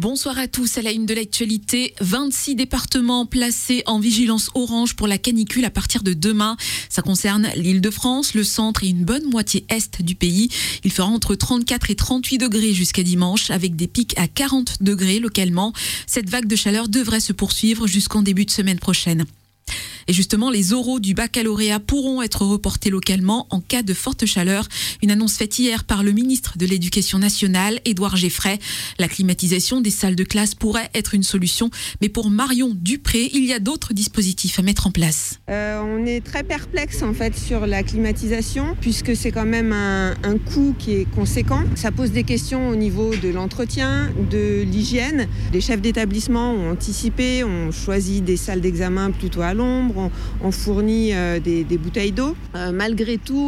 Bonsoir à tous. À la une de l'actualité, 26 départements placés en vigilance orange pour la canicule à partir de demain. Ça concerne l'Île-de-France, le centre et une bonne moitié est du pays. Il fera entre 34 et 38 degrés jusqu'à dimanche, avec des pics à 40 degrés localement. Cette vague de chaleur devrait se poursuivre jusqu'en début de semaine prochaine. Et justement, les oraux du baccalauréat pourront être reportés localement en cas de forte chaleur. Une annonce faite hier par le ministre de l'Éducation nationale, Édouard Geffray. La climatisation des salles de classe pourrait être une solution, mais pour Marion Dupré, il y a d'autres dispositifs à mettre en place. On est très perplexe en fait sur la climatisation, puisque c'est quand même un coût qui est conséquent. Ça pose des questions au niveau de l'entretien, de l'hygiène. Les chefs d'établissement ont anticipé, ont choisi des salles d'examen plutôt à l'ombre. On fournit des bouteilles d'eau. Malgré tout,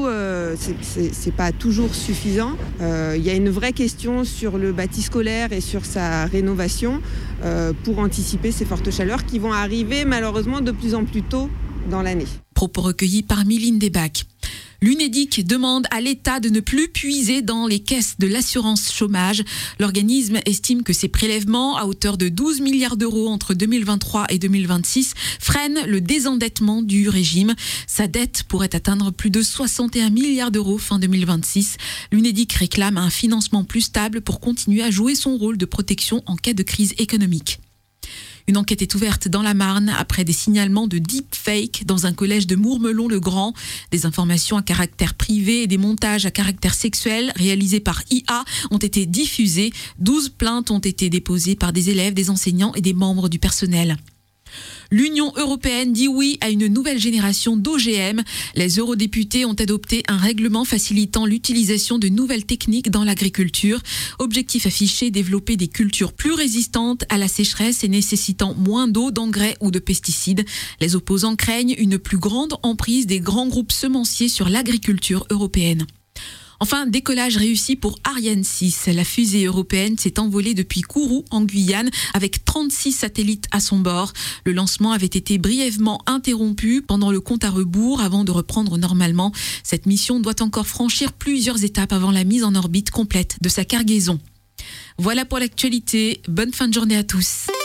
c'est pas toujours suffisant. Il y a une vraie question sur le bâti scolaire et sur sa rénovation pour anticiper ces fortes chaleurs qui vont arriver malheureusement de plus en plus tôt dans l'année. Propos recueillis par Miline Desbacs. L'Unédic demande à l'État de ne plus puiser dans les caisses de l'assurance chômage. L'organisme estime que ces prélèvements, à hauteur de 12 milliards d'euros entre 2023 et 2026, freinent le désendettement du régime. Sa dette pourrait atteindre plus de 61 milliards d'euros fin 2026. L'Unédic réclame un financement plus stable pour continuer à jouer son rôle de protection en cas de crise économique. Une enquête est ouverte dans la Marne après des signalements de deepfake dans un collège de Mourmelon-le-Grand. Des informations à caractère privé et des montages à caractère sexuel réalisés par IA ont été diffusés. 12 plaintes ont été déposées par des élèves, des enseignants et des membres du personnel. L'Union européenne dit oui à une nouvelle génération d'OGM. Les eurodéputés ont adopté un règlement facilitant l'utilisation de nouvelles techniques dans l'agriculture. Objectif affiché, développer des cultures plus résistantes à la sécheresse et nécessitant moins d'eau, d'engrais ou de pesticides. Les opposants craignent une plus grande emprise des grands groupes semenciers sur l'agriculture européenne. Enfin, décollage réussi pour Ariane 6. La fusée européenne s'est envolée depuis Kourou, en Guyane, avec 36 satellites à son bord. Le lancement avait été brièvement interrompu pendant le compte à rebours avant de reprendre normalement. Cette mission doit encore franchir plusieurs étapes avant la mise en orbite complète de sa cargaison. Voilà pour l'actualité. Bonne fin de journée à tous.